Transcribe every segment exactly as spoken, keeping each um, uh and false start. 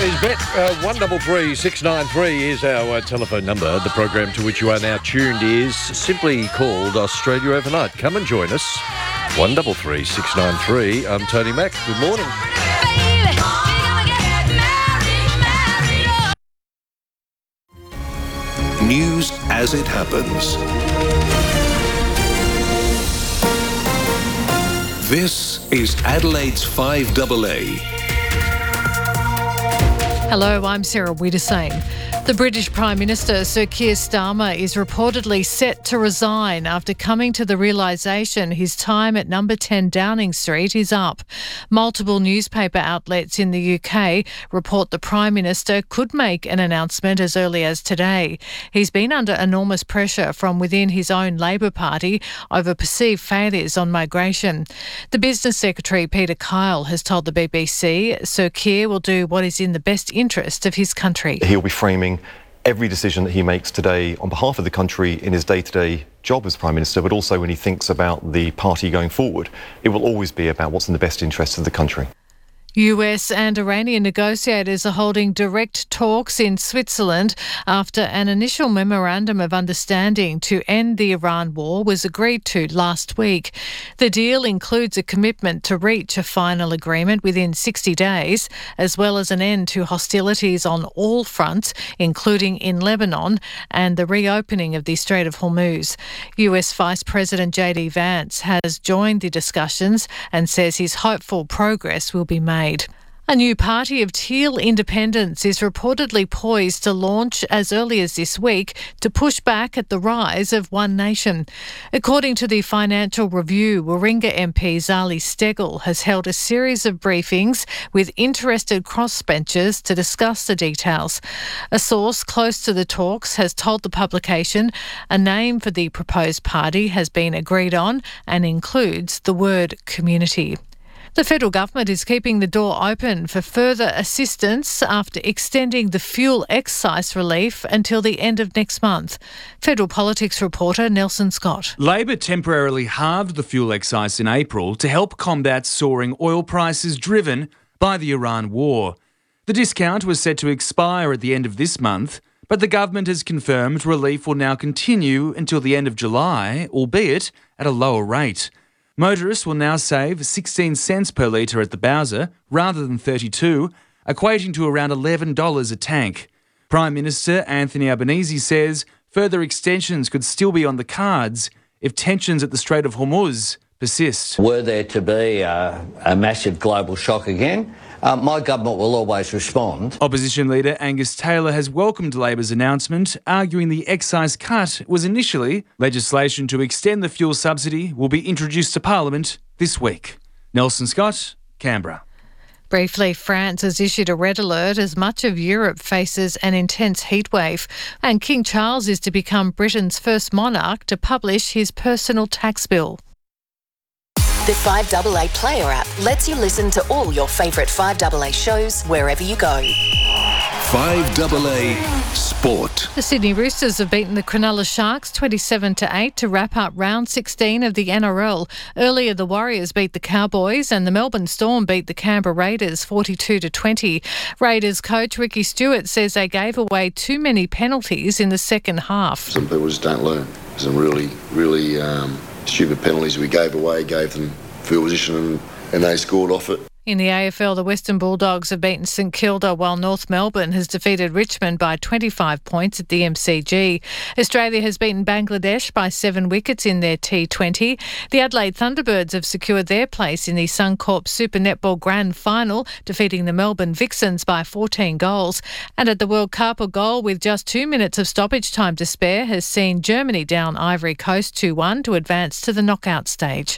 is Bet. Uh, one double three six nine three is our uh, telephone number. The program to which you are now tuned is simply called Australia Overnight. Come and join us. one double three six nine three. I'm Tony Mack. Good morning. News as it happens. This is Adelaide's five double A. Hello, I'm Sarah Wiedersane. The British Prime Minister, Sir Keir Starmer, is reportedly set to resign after coming to the realisation his time at number ten Downing Street is up. Multiple newspaper outlets in the U K report the Prime Minister could make an announcement as early as today. He's been under enormous pressure from within his own Labor Party over perceived failures on migration. The Business Secretary, Peter Kyle, has told the B B C Sir Keir will do what is in the best interest of his country. He'll be framing every decision that he makes today on behalf of the country in his day-to-day job as Prime Minister, but also when he thinks about the party going forward. It will always be about what's in the best interest of the country. U S and Iranian negotiators are holding direct talks in Switzerland after an initial memorandum of understanding to end the Iran war was agreed to last week. The deal includes a commitment to reach a final agreement within sixty days, as well as an end to hostilities on all fronts, including in Lebanon, and the reopening of the Strait of Hormuz. U S Vice President J D Vance has joined the discussions and says he's hopeful progress will be made. A new party of teal independents is reportedly poised to launch as early as this week to push back at the rise of One Nation. According to the Financial Review, Warringah M P Zali Steggall has held a series of briefings with interested crossbenchers to discuss the details. A source close to the talks has told the publication a name for the proposed party has been agreed on and includes the word community. The federal government is keeping the door open for further assistance after extending the fuel excise relief until the end of next month. Federal politics reporter Nelson Scott. Labor temporarily halved the fuel excise in April to help combat soaring oil prices driven by the Iran war. The discount was set to expire at the end of this month, but the government has confirmed relief will now continue until the end of July, albeit at a lower rate. Motorists will now save sixteen cents per litre at the Bowser rather than thirty-two, equating to around eleven dollars a tank. Prime Minister Anthony Albanese says further extensions could still be on the cards if tensions at the Strait of Hormuz persist. Were there to be a, a massive global shock again, uh, my government will always respond. Opposition leader Angus Taylor has welcomed Labor's announcement, arguing the excise cut was initially legislation to extend the fuel subsidy will be introduced to Parliament this week. Nelson Scott, Canberra. Briefly, France has issued a red alert as much of Europe faces an intense heatwave, and King Charles is to become Britain's first monarch to publish his personal tax bill. The five double A Player app lets you listen to all your favourite five double A shows wherever you go. five double A Sport. The Sydney Roosters have beaten the Cronulla Sharks twenty-seven to eight to wrap up round sixteen of the N R L. Earlier, the Warriors beat the Cowboys and the Melbourne Storm beat the Canberra Raiders forty-two to twenty. Raiders coach Ricky Stewart says they gave away too many penalties in the second half. Some people just don't learn. Some really, really um, stupid penalties we gave away, gave them field position and, and they scored off it. In the A F L, the Western Bulldogs have beaten St Kilda while North Melbourne has defeated Richmond by twenty-five points at the M C G. Australia has beaten Bangladesh by seven wickets in their T twenty. The Adelaide Thunderbirds have secured their place in the Suncorp Super Netball Grand Final, defeating the Melbourne Vixens by fourteen goals. And at the World Cup, a goal with just two minutes of stoppage time to spare has seen Germany down Ivory Coast two one to advance to the knockout stage.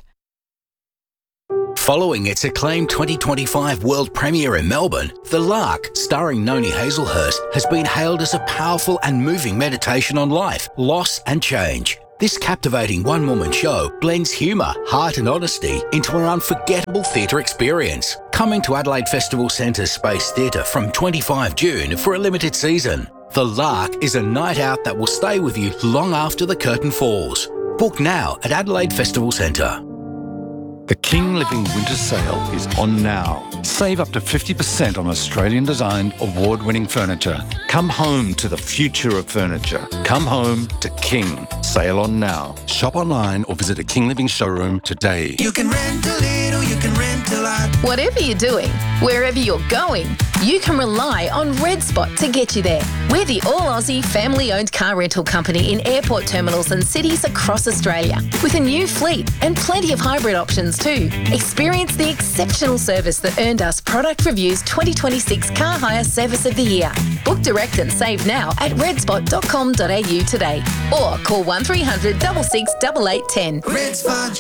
Following its acclaimed twenty twenty-five world premiere in Melbourne, The Lark, starring Noni Hazelhurst, has been hailed as a powerful and moving meditation on life, loss and change. This captivating one-woman show blends humour, heart and honesty into an unforgettable theatre experience. Coming to Adelaide Festival Centre's Space Theatre from twenty-fifth of June for a limited season. The Lark is a night out that will stay with you long after the curtain falls. Book now at Adelaide Festival Centre. The King Living Winter Sale is on now. Save up to fifty percent on Australian-designed, award-winning furniture. Come home to the future of furniture. Come home to King. Sale on now. Shop online or visit a King Living showroom today. You can rent a little, you can rent a lot. Whatever you're doing, wherever you're going, you can rely on Red Spot to get you there. We're the all-Aussie family-owned car rental company in airport terminals and cities across Australia, with a new fleet and plenty of hybrid options too. Experience the exceptional service that earned us Product Review's twenty twenty-six Car Hire Service of the Year. Book direct and save now at redspot dot com dot a u today, or call one three hundred six six eight eight one zero. Red Spot.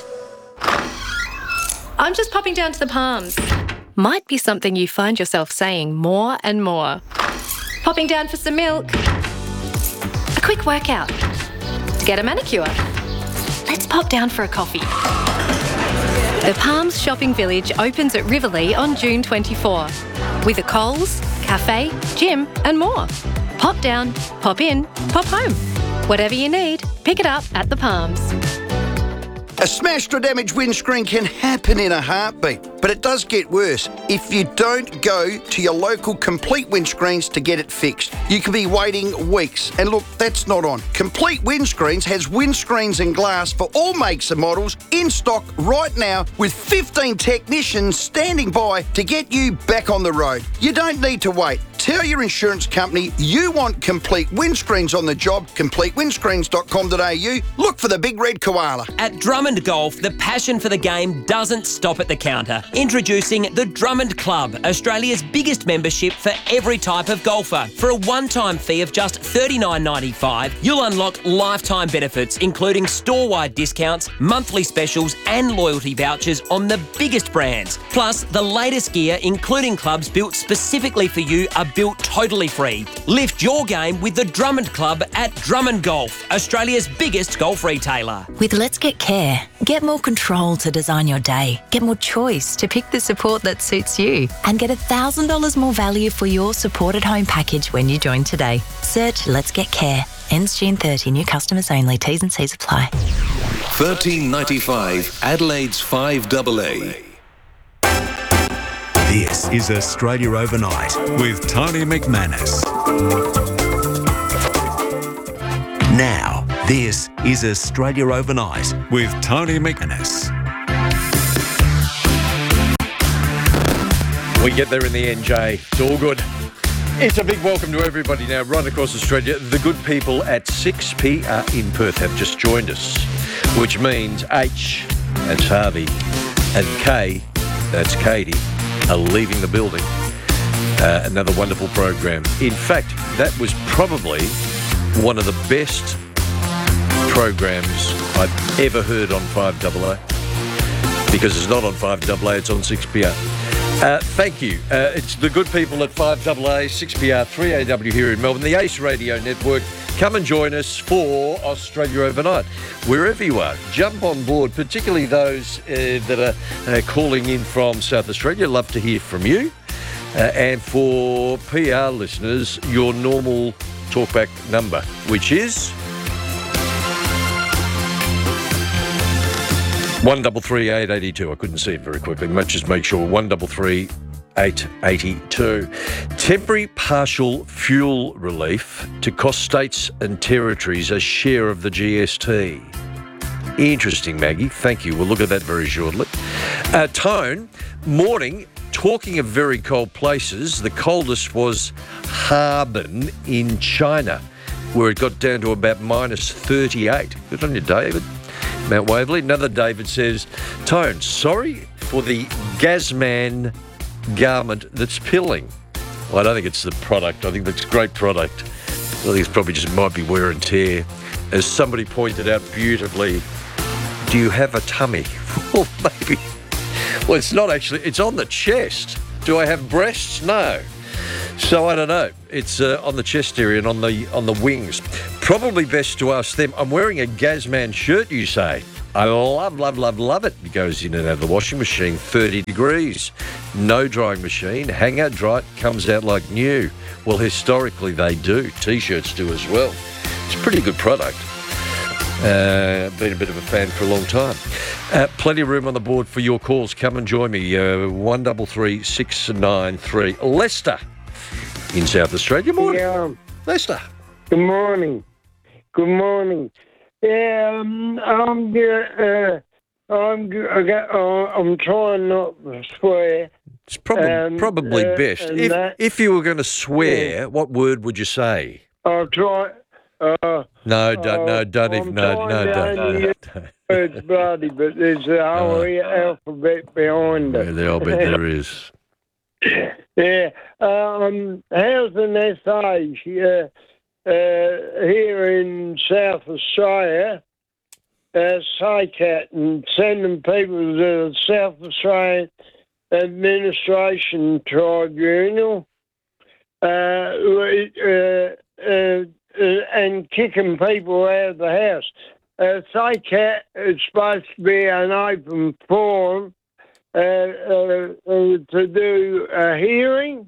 I'm just popping down to the Palms. Might be something you find yourself saying more and more. Popping down for some milk. A quick workout. To get a manicure. Let's pop down for a coffee. The Palms Shopping Village opens at Riverlea on June twenty-fourth. With a Coles, cafe, gym and more. Pop down, pop in, pop home. Whatever you need, pick it up at the Palms. A smashed or damaged windscreen can happen in a heartbeat, but it does get worse if you don't go to your local Complete Windscreens to get it fixed. You could be waiting weeks, and look, that's not on. Complete Windscreens has windscreens and glass for all makes and models in stock right now, with fifteen technicians standing by to get you back on the road. You don't need to wait. Tell your insurance company you want Complete Windscreens on the job. complete windscreens dot com dot a u. Look for the big red koala. At Drummond Golf, the passion for the game doesn't stop at the counter. Introducing the Drummond Club, Australia's biggest membership for every type of golfer. For a one-time fee of just thirty-nine ninety-five, you'll unlock lifetime benefits, including store-wide discounts, monthly specials and loyalty vouchers on the biggest brands. Plus, the latest gear, including clubs built specifically for you, are built totally free. Lift your game with the Drummond Club at Drummond Golf, Australia's biggest golf retailer. With Let's Get Care, get more control to design your day, get more choice to pick the support that suits you, and get one thousand dollars more value for your supported home package when you join today. Search Let's Get Care. Ends June thirtieth. New customers only. T's and C's apply. thirteen ninety-five Adelaide's five double A. This is Australia Overnight with Tony McManus. Now, this is Australia Overnight with Tony McManus. We get there in the end, Jay. It's all good. It's a big welcome to everybody now right across Australia. The good people at six p r in Perth have just joined us, which means H, that's Harvey, and K, that's Katie, are leaving the building. Uh, another wonderful program. In fact, that was probably one of the best programs I've ever heard on five double A, because it's not on five double A, it's on six p r. Uh, thank you. Uh, it's the good people at five double A, six P R, three A W here in Melbourne, the Ace Radio Network. Come and join us for Australia Overnight. Wherever you are, jump on board, particularly those uh, that are uh, calling in from South Australia. Love to hear from you. Uh, and for P R listeners, your normal talkback number, which is one double three eight eighty two. I couldn't see it very quickly. Let's just make sure. One double three eight eighty two. Temporary partial fuel relief to cost states and territories a share of the G S T. Interesting, Maggie. Thank you. We'll look at that very shortly. Uh, Tone, morning. Talking of very cold places, the coldest was Harbin in China, where it got down to about minus thirty-eight. Good on you, David. Mount Waverley. Another David says, Tone, sorry for the Gazman garment that's pilling. Well, I don't think it's the product. I think that's a great product. I think it's probably just might be wear and tear. As somebody pointed out beautifully, do you have a tummy? Well, maybe. Well, it's not actually. It's on the chest. Do I have breasts? No. So I don't know. It's uh, on the chest area and on the on the wings. Probably best to ask them. I'm wearing a Gazman shirt, you say. I love, love, love, love it. It goes in and out of the washing machine, thirty degrees. No drying machine. Hang out, dry it, comes out like new. Well, historically they do. T-shirts do as well. It's a pretty good product. Uh, been a bit of a fan for a long time. Uh, plenty of room on the board for your calls. Come and join me. Uh, one double three six nine three. Lester in South Australia. Morning, Yeah. Lester. Good morning. Good morning. Yeah, um, I'm good. Uh, I'm good. I got, uh, I'm trying not to swear. It's probably Um, probably uh, best and if that- if you were going to swear. What word would you say? I'll try. Uh, No, don't. No, uh, don't I'm even. No, trying no, to don't. only no, use words bloody, but there's a whole alphabet behind it. Yeah, I'll bet there is. Yeah. Um, how's an S A uh, uh, here in South Australia? Uh, SACAT and sending people to the South Australian Administration Tribunal uh, uh, uh, uh, and kicking people out of the house. Uh, SACAT is supposed to be an open forum uh, uh, uh, to do a hearing.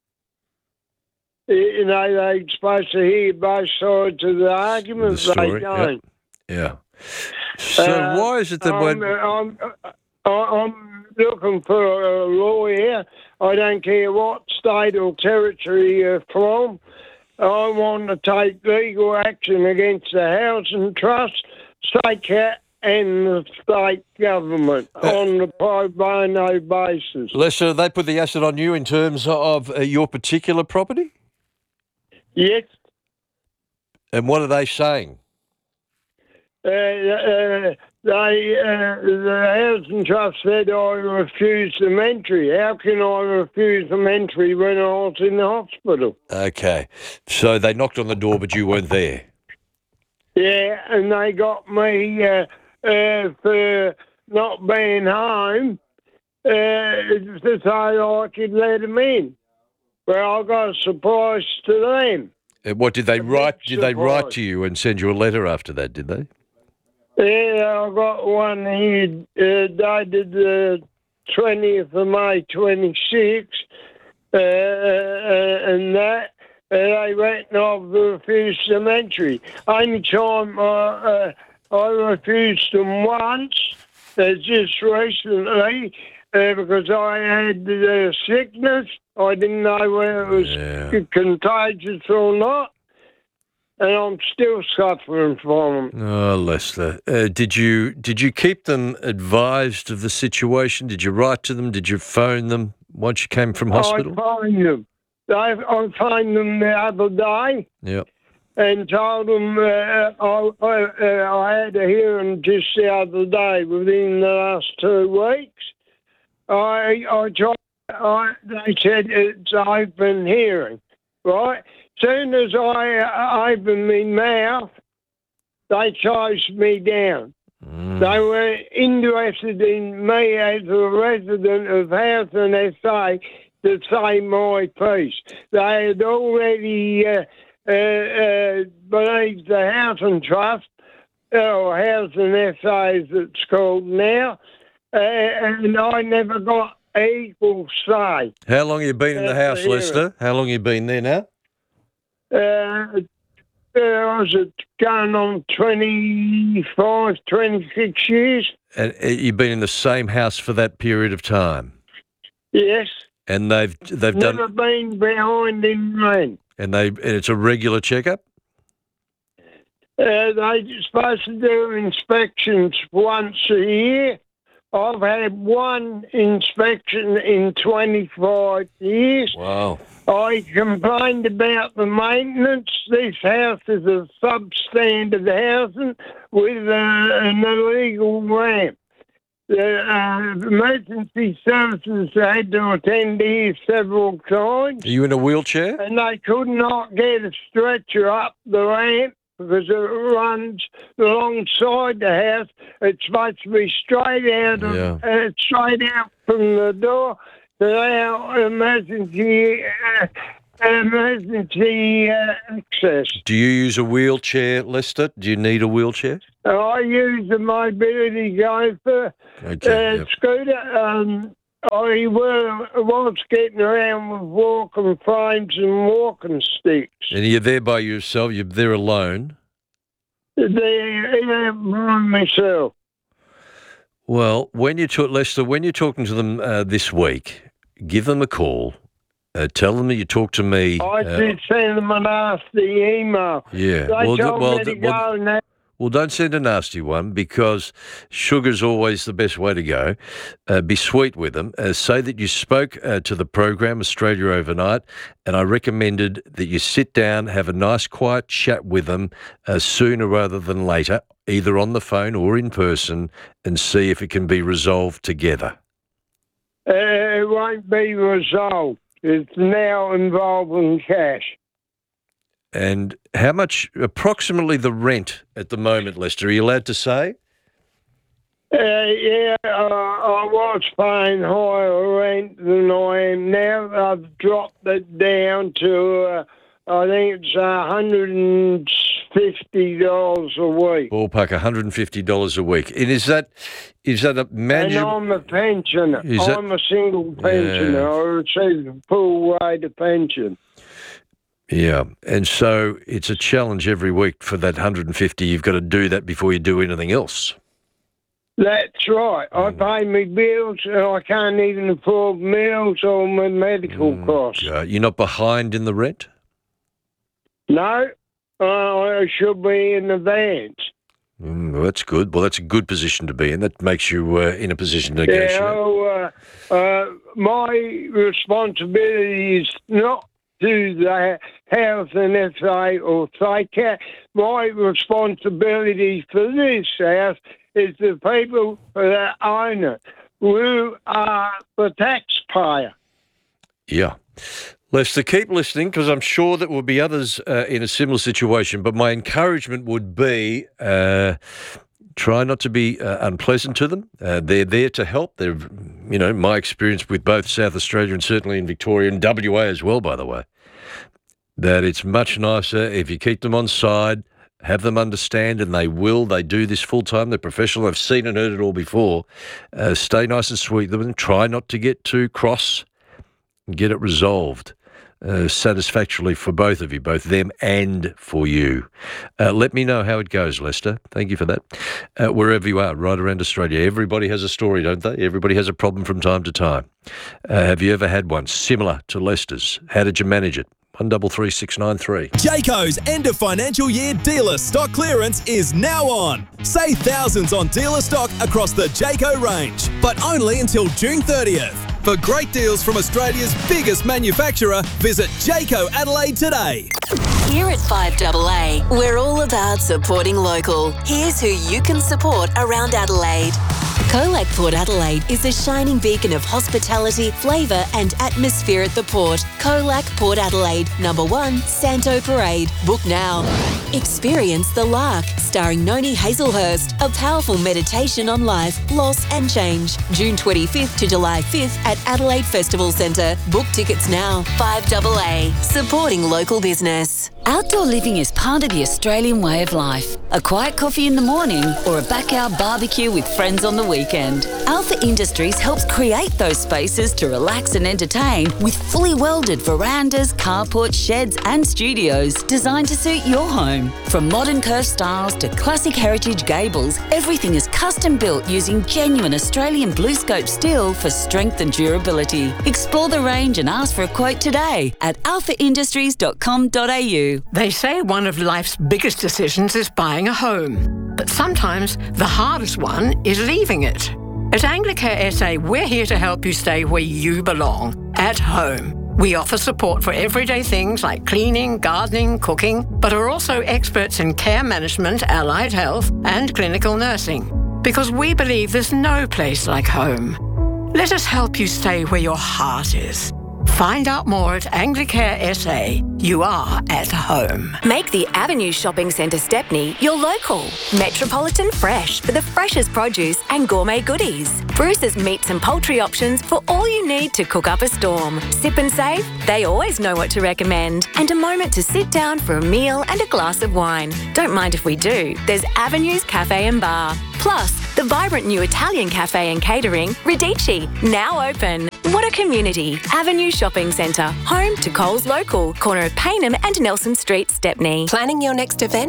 You know, they're supposed to hear both sides of the argument. The story, They don't. Yeah. So Uh, why is it that I'm, when I'm, I'm looking for a lawyer. I don't care what state or territory you're from. I want to take legal action against the Housing Trust, SACAT and the state government on the pro bono basis. Lester, they put the acid on you in terms of uh, your particular property? Yes. And what are they saying? Uh, uh, they, uh, the Housing Trust said I refused them entry. How can I refuse them entry when I was in the hospital? Okay. So they knocked on the door, but you weren't there. Yeah, and they got me uh, uh, for not being home uh, to say I could let them in. Well, I got a surprise to them. Uh, What did they write? Did they write surprise. to you and send you a letter after that? Did they? Yeah, I got one here uh, dated the twentieth of May, twenty-six, uh, uh, and that. Uh, they went off the refused them entry. Only time I, uh, I refused them once, uh, just recently, uh, because I had the sickness. I didn't know whether it was Yeah. contagious or not, and I'm still suffering from them. Oh, Lester, uh, did you did you keep them advised of the situation? Did you write to them? Did you phone them once you came from hospital? I phoned them. I, I phoned them the other day Yep. and told them uh, I, I, uh, I had a hearing just the other day within the last two weeks. I I tried. I, they said it's open hearing, right? Soon as I uh, opened my mouth, they closed me down. They were interested in me as a resident of Housing S A to say my piece. They had already uh, uh, uh, believed the Housing Trust, or Housing S A as it's called now, uh, and I never got equal say. How long have you been in the That's house, the hearing. Lester? How long have you been there now? Uh, uh, was it going on twenty-five, twenty-six years? And uh, you've been in the same house for that period of time, Yes. and they've they've Never done been behind in rent. and they and it's a regular checkup. Uh, they're supposed to do inspections once a year. I've had one inspection in twenty-five years. Wow. I complained about the maintenance. This house is a substandard housing with uh, an illegal ramp. The uh, emergency services had to attend here several times, Are you in a wheelchair? and they could not get a stretcher up the ramp because it runs alongside the house. It's supposed to be straight out, of, Yeah. uh, straight out from the door to our emergency uh, emergency uh, access. Do you use a wheelchair, Lester? Do you need a wheelchair? I use a mobility gopher Okay, uh, yep. scooter. Um, I were, was getting around with walking frames and walking sticks. And you're there by yourself. You're there alone. They're by myself. Well, when you talk, Lester, when you're talking to them uh, this week, give them a call. Uh, tell them that you talked to me. I uh, did send them a nasty email. Yeah. They well, told well, me to well, go now. Well, don't send a nasty one because sugar's always the best way to go. Uh, be sweet with them. Uh, say that you spoke uh, to the program Australia Overnight, and I recommended that you sit down, have a nice quiet chat with them uh, sooner rather than later, either on the phone or in person, and see if it can be resolved together. Uh, it won't be resolved. It's now involving cash. And how much, approximately the rent at the moment, Lester? Are you allowed to say? Uh, yeah, uh, I was paying higher rent than I am now. I've dropped it down to, uh, I think it's one hundred fifty dollars a week. Ballpark, one hundred fifty dollars a week. And is that is that a manageable... And I'm a pensioner. Is that- I'm a single pensioner. Yeah. I receive a full rate of pension. Yeah, and so it's a challenge every week for that one hundred fifty. You've got to do that before you do anything else. That's right. I pay my bills and I can't even afford meals or my medical costs. Uh, you're not behind in the rent? No, uh, I should be in advance. Mm, well, that's good. Well, that's a good position to be in. That makes you uh, in a position to negotiate. Yeah, oh, uh, uh, my responsibility is not to the health and F A or take care. My responsibility for this house is the people that own it, who are the taxpayer. Yeah. Lester, keep listening because I'm sure that will be others uh, in a similar situation. But my encouragement would be uh, try not to be uh, unpleasant to them. Uh, they're there to help. They're, you know, my experience with both South Australia and certainly in Victoria and W A as well, by the way, that it's much nicer if you keep them on side, have them understand, and they will. They do this full time. They're professional. I've seen and heard it all before. Uh, stay nice and sweet with them. Try not to get too cross and get it resolved uh, satisfactorily for both of you, both them and for you. Uh, let me know how it goes, Lester. Thank you for that. Uh, wherever you are, right around Australia, everybody has a story, don't they? Everybody has a problem from time to time. Uh, have you ever had one similar to Lester's? How did you manage it? one double three six nine three. Jayco's end of financial year dealer stock clearance is now on. Save thousands on dealer stock across the Jayco range, but only until June thirtieth. For great deals from Australia's biggest manufacturer, visit Jayco Adelaide today. Here at five A A, we're all about supporting local. Here's who you can support around Adelaide. Colac Port Adelaide is a shining beacon of hospitality, flavour and atmosphere at the port. Colac Port Adelaide, number one, Santo Parade. Book now. Experience The Lark, starring Noni Hazelhurst, a powerful meditation on life, loss and change. June twenty-fifth to July fifth at Adelaide Festival Centre. Book tickets now. five A A, supporting local business. Outdoor living is part of the Australian way of life. A quiet coffee in the morning or a backyard barbecue with friends on the weekend. Alpha Industries helps create those spaces to relax and entertain with fully welded verandas, carports, sheds and studios designed to suit your home. From modern curved styles to classic heritage gables, everything is custom built using genuine Australian BlueScope steel for strength and durability. Explore the range and ask for a quote today at alpha industries dot com dot a u. They say one of life's biggest decisions is buying a home, but sometimes the hardest one is leaving it. At Anglicare S A, we're here to help you stay where you belong, at home. We offer support for everyday things like cleaning, gardening, cooking, but are also experts in care management, allied health, and clinical nursing. Because we believe there's no place like home. Let us help you stay where your heart is. Find out more at Anglicare S A. You are at home. Make the Avenue Shopping Centre Stepney your local. Metropolitan Fresh for the freshest produce and gourmet goodies. Bruce's meats and poultry options for all you need to cook up a storm. Sip and Save, they always know what to recommend. And a moment to sit down for a meal and a glass of wine. Don't mind if we do. There's Avenue's Cafe and Bar. Plus, the vibrant new Italian cafe and catering, Radici, now open. What a community. Avenue Shopping Centre, home to Coles Local, corner of Paynham and Nelson Street, Stepney. Planning your next event?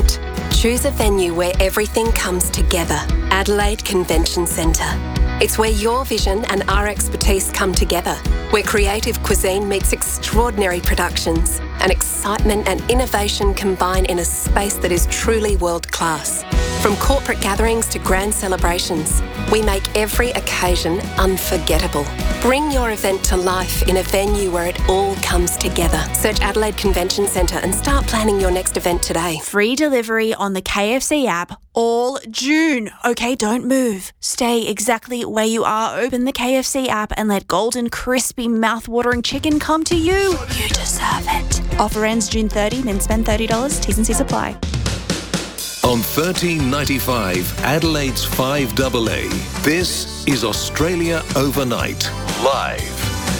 Choose a venue where everything comes together. Adelaide Convention Centre. It's where your vision and our expertise come together, where creative cuisine meets extraordinary productions and excitement and innovation combine in a space that is truly world-class. From corporate gatherings to grand celebrations, we make every occasion unforgettable. Bring your event to life in a venue where it all comes together. Search Adelaide Convention Centre and start planning your next event today. Free delivery on the K F C app all June. Okay, don't move. Stay exactly where you are. Open the K F C app and let golden, crispy, mouth-watering chicken come to you. You deserve it. Offer ends June thirtieth, then spend thirty dollars. T's and C's apply. On thirteen ninety-five, Adelaide's five A A, this is Australia Overnight, live.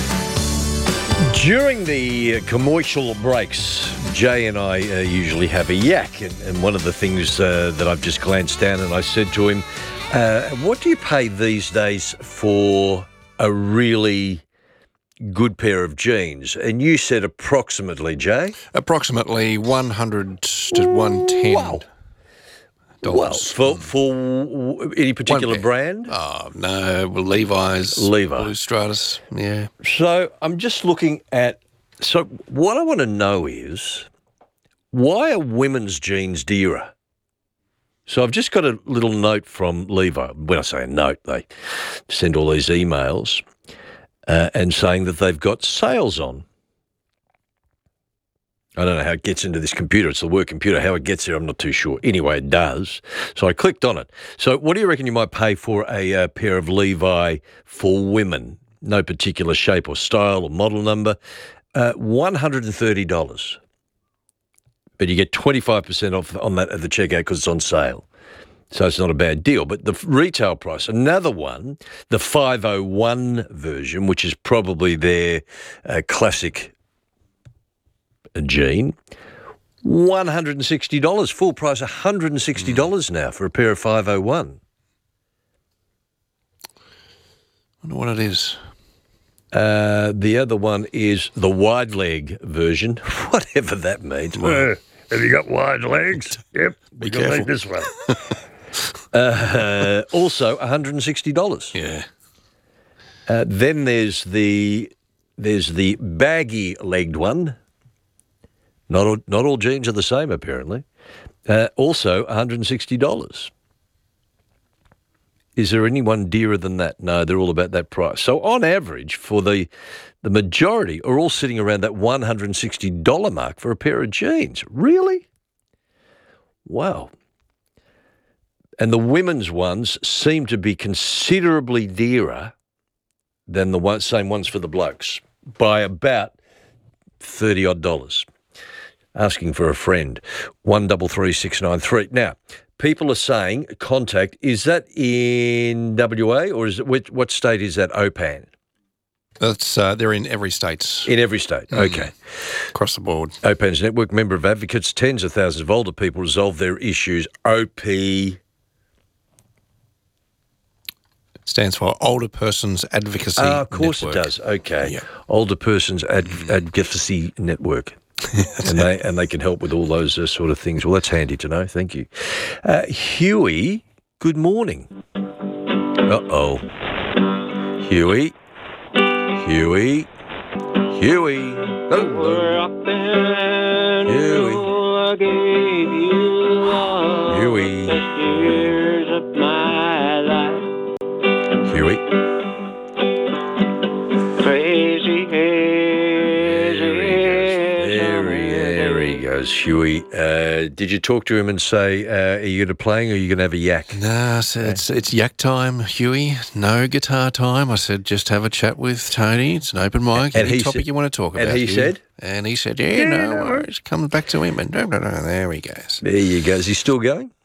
During the commercial breaks, Jay and I uh, usually have a yak, and, and one of the things uh, that I've just glanced down and I said to him, uh, what do you pay these days for a really good pair of jeans? And you said approximately, Jay? Approximately one hundred to one ten. Wow. Well, for, for any particular brand? Oh, no, well, Levi's. Levi. Blue Stratus, yeah. So I'm just looking at, so what I want to know is, why are women's jeans dearer? So I've just got a little note from Levi. When I say a note, they send all these emails uh, and saying that they've got sales on. I don't know how it gets into this computer. It's the work computer. How it gets there, I'm not too sure. Anyway, it does. So I clicked on it. So what do you reckon you might pay for a uh, pair of Levi for women? No particular shape or style or model number. Uh, one hundred thirty dollars. But you get twenty-five percent off on that at the checkout because it's on sale. So it's not a bad deal. But the retail price, another one, the five oh one version, which is probably their uh, classic jean, one hundred sixty dollars, full price, one hundred sixty dollars now for a pair of five oh one. I wonder what it is. Uh, the other one is the wide leg version, whatever that means. Uh, have you got wide legs? Yep. Be careful. Need this one. uh, also, one hundred sixty dollars. Yeah. Uh, then there's the there's the baggy legged one. Not all, not all jeans are the same, apparently. Uh, also, one hundred sixty dollars. Is there anyone dearer than that? No, they're all about that price. So on average, for the the majority, are all sitting around that one hundred sixty dollars mark for a pair of jeans. Really? Wow. And the women's ones seem to be considerably dearer than the one, same ones for the blokes by about thirty odd dollars. Asking for a friend, one double three six nine three. Now, people are saying contact. Is that in W A or is it which, what state is that? O P A N. That's uh, they're in every state. In every state. Mm. Okay. Across the board. O P A N's network member of advocates. Tens of thousands of older people resolve their issues. O P stands for Older Persons Advocacy Network. Oh, of course Network. it does. Okay. Yeah. Older Persons Ad- Advocacy Network. and they and they can help with all those uh, sort of things. Well, that's handy to know. Thank you. Uh, Huey, good morning. Uh-oh. Huey. Huey. Huey. Hello. Huey. Huey. Huey. Crazy Huey, uh, did you talk to him and say, uh, are you going to play or are you going to have a yak? No, so it's it's yak time, Huey. No guitar time. I said, just have a chat with Tony. It's an open mic. And Any he topic said, you want to talk about. And he Huey. said? And he said, yeah, yeah no worries. Comes back to him and no, no, no, there he goes. There you go. Is he still going?